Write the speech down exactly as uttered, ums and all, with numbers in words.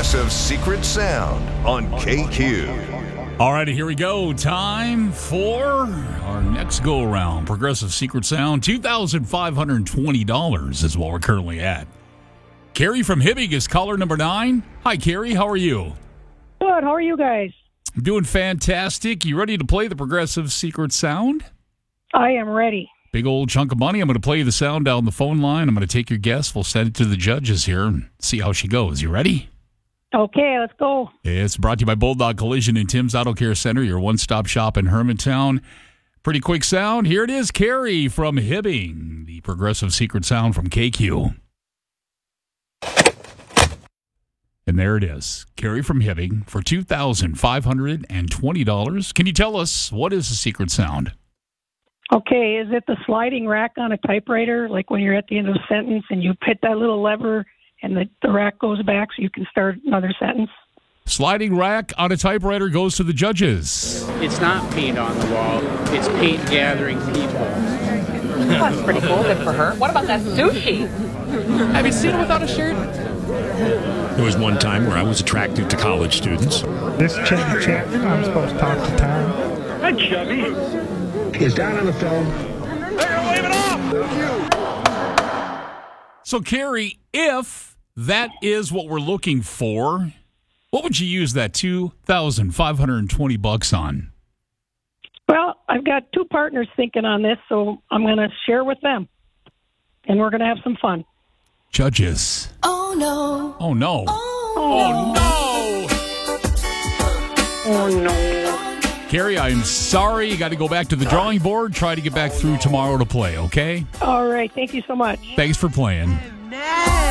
Progressive Secret Sound on K Q. All righty, here we go. Time for our next go-around. Progressive Secret Sound, two thousand five hundred twenty dollars is what we're currently at. Carrie from Hibbing is caller number nine. Hi, Carrie. How are you? Good. How are you guys? I'm doing fantastic. You ready to play the Progressive Secret Sound? I am ready. Big old chunk of money. I'm going to play the sound down the phone line. I'm going to take your guess. We'll send it to the judges here and see how she goes. You ready? Okay, let's go. It's brought to you by Bulldog Collision and Tim's Auto Care Center, your one-stop shop in Hermantown. Pretty quick sound. Here it is, Carrie from Hibbing, the Progressive Secret Sound from K Q. And there it is, Carrie from Hibbing for two thousand five hundred twenty dollars. Can you tell us what is the secret sound? Okay, is it the sliding rack on a typewriter, like when you're at the end of a sentence and you hit that little lever and the, the rack goes back so you can start another sentence? Sliding rack on a typewriter goes to the judges. It's not paint on the wall. It's paint gathering people. That's pretty cool. Good for her. What about that sushi? Have you seen it without a shirt? There was one time where I was attracted to college students. This is Chevy Chapman. I'm supposed to talk to Tom. Hi, Chevy. Is down on the film. They're waving off. Thank you. So, Carrie, if that is what we're looking for, what would you use that two thousand five hundred twenty bucks on? Well, I've got two partners thinking on this, so I'm going to share with them, and we're going to have some fun. Judges. Oh, no. Oh, no. Oh, Oh, no. Oh, no. Carrie, I'm sorry. You got to go back to the drawing board. Try to get back through tomorrow to play, okay? All right. Thank you so much. Thanks for playing.